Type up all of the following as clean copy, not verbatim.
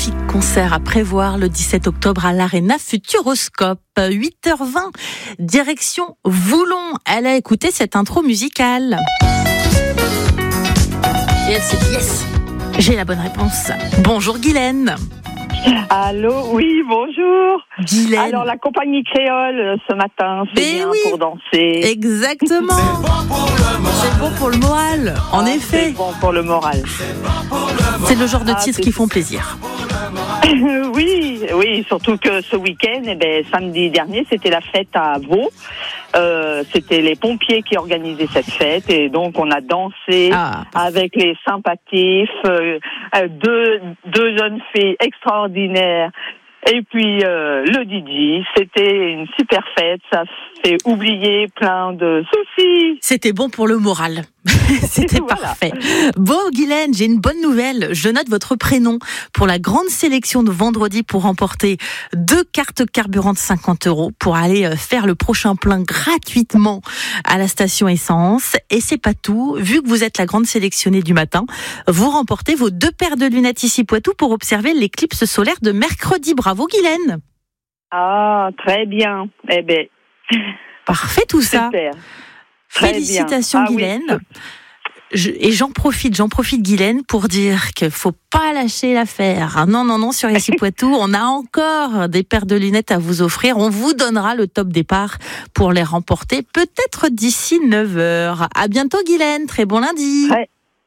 magnifique concert à prévoir le 17 octobre à l'Arena Futuroscope. 8h20, direction Voulon. Elle a écouté cette intro musicale. Et elle s'est dit yes, j'ai la bonne réponse. Bonjour Guylaine. Allô, oui, bonjour. Guylaine. Alors, la compagnie créole, ce matin, c'est bien oui, pour danser. Exactement. C'est bon pour le moral, en effet. C'est bon pour le moral. C'est le genre de titres qui font plaisir. Oui, surtout que ce week-end, samedi dernier, c'était la fête à Vaud. C'était les pompiers qui organisaient cette fête et donc on a dansé avec les sympathiques, deux jeunes filles extraordinaires. Et puis le DJ, c'était une super fête, ça fait oublier plein de soucis. C'était bon pour le moral. C'était parfait. Bon Guylaine, j'ai une bonne nouvelle. Je note votre prénom pour la grande sélection de vendredi pour remporter 2 cartes carburant de 50 € pour aller faire le prochain plein gratuitement à la station essence. Et c'est pas tout. Vu que vous êtes la grande sélectionnée du matin, vous remportez vos 2 paires de lunettes ici Poitou pour observer l'éclipse solaire de mercredi. Bravo Guylaine. Ah, très bien. Parfait tout ça. Super. Félicitations Guylaine. Et j'en profite Guylaine pour dire qu'il faut pas lâcher l'affaire. Non, sur ici Poitou, on a encore des paires de lunettes à vous offrir. On vous donnera le top départ pour les remporter, peut-être d'ici 9h. À bientôt Guylaine, très bon lundi. Ouais.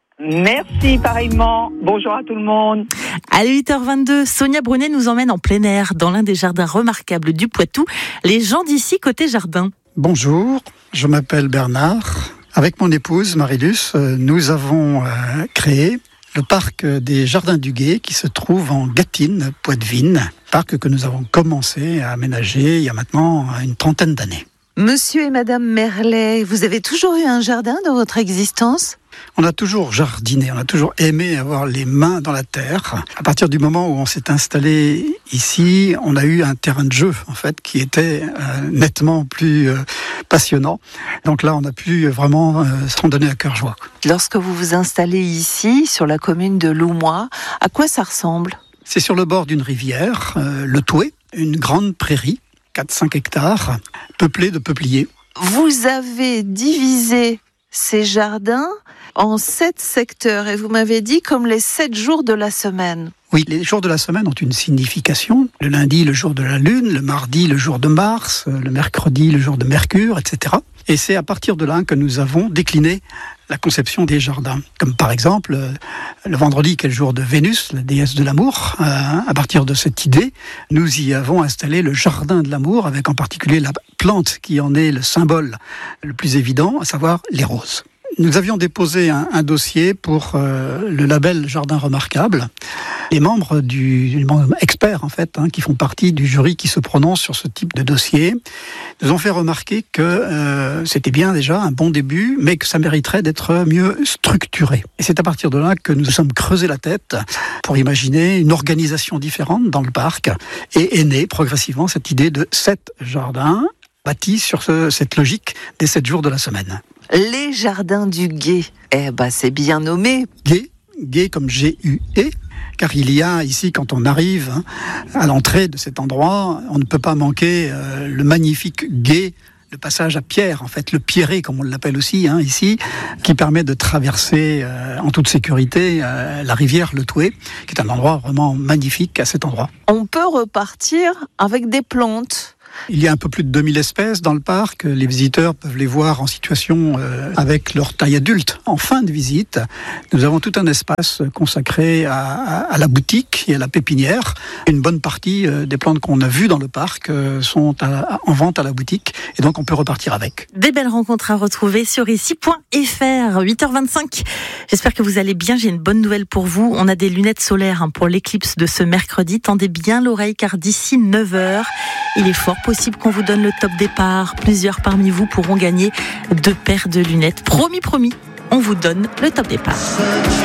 Merci pareillement. Bonjour à tout le monde. À 8h22, Sonia Brunet nous emmène en plein air dans l'un des jardins remarquables du Poitou. Les gens d'ici côté jardin. Bonjour, je m'appelle Bernard. Avec mon épouse Marie-Luce, nous avons créé le parc des Jardins du Gué qui se trouve en Gâtine, Poitevine. Parc que nous avons commencé à aménager il y a maintenant une 30aine d'années. Monsieur et Madame Merlet, vous avez toujours eu un jardin dans votre existence ? On a toujours jardiné, on a toujours aimé avoir les mains dans la terre. À partir du moment où on s'est installé ici, on a eu un terrain de jeu en fait qui était nettement plus passionnant. Donc là, on a pu vraiment s'en donner à cœur joie. Lorsque vous vous installez ici, sur la commune de Loumois, à quoi ça ressemble ? C'est sur le bord d'une rivière, le Touet, une grande prairie, 4-5 hectares, peuplée de peupliers. Vous avez divisé ces jardins en 7 secteurs et vous m'avez dit comme les 7 jours de la semaine. Oui, les jours de la semaine ont une signification. Le lundi, le jour de la Lune, le mardi, le jour de Mars, le mercredi, le jour de Mercure, etc. Et c'est à partir de là que nous avons décliné la conception des jardins. Comme par exemple, le vendredi, qui est le jour de Vénus, la déesse de l'amour. À partir de cette idée, nous y avons installé le jardin de l'amour, avec en particulier la plante qui en est le symbole le plus évident, à savoir les roses. Nous avions déposé un dossier pour le label Jardin Remarquable. Les membres experts, en fait, qui font partie du jury qui se prononce sur ce type de dossier, nous ont fait remarquer que c'était bien déjà un bon début, mais que ça mériterait d'être mieux structuré. Et c'est à partir de là que nous nous sommes creusés la tête pour imaginer une organisation différente dans le parc. Et est née progressivement cette idée de 7 jardins bâtis sur cette logique des 7 jours de la semaine. Les Jardins du Gué, c'est bien nommé. Gué comme G-U-E, car il y a ici, quand on arrive à l'entrée de cet endroit, on ne peut pas manquer le magnifique gué, le passage à pierre, en fait, le pierré, comme on l'appelle aussi ici, qui permet de traverser en toute sécurité la rivière Le Touet, qui est un endroit vraiment magnifique à cet endroit. On peut repartir avec des plantes. Il y a un peu plus de 2000 espèces dans le parc. Les visiteurs peuvent les voir en situation avec leur taille adulte. En fin de visite, nous avons tout un espace consacré à la boutique et à la pépinière. Une bonne partie des plantes qu'on a vues dans le parc sont en vente à la boutique et donc on peut repartir avec. Des belles rencontres à retrouver sur ici.fr. 8h25. J'espère que vous allez bien. J'ai une bonne nouvelle pour vous. On a des lunettes solaires pour l'éclipse de ce mercredi. Tendez bien l'oreille car d'ici 9h, il est fort possible qu'on vous donne le top départ. Plusieurs parmi vous pourront gagner 2 paires de lunettes. Promis, on vous donne le top départ.